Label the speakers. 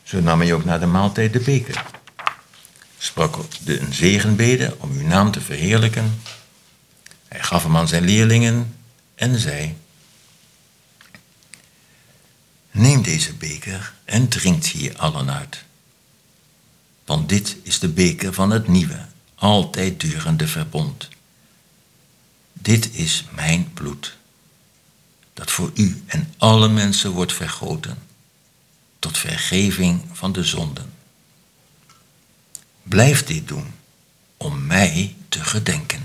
Speaker 1: Zo nam hij ook na de maaltijd de beker, sprak een zegenbede om uw naam te verheerlijken. Hij gaf hem aan zijn leerlingen en zei: neem deze beker en drinkt hier allen uit. Want dit is de beker van het nieuwe, altijd durende verbond. Dit is mijn bloed, dat voor u en alle mensen wordt vergoten, tot vergeving van de zonden. Blijf dit doen, om mij te gedenken.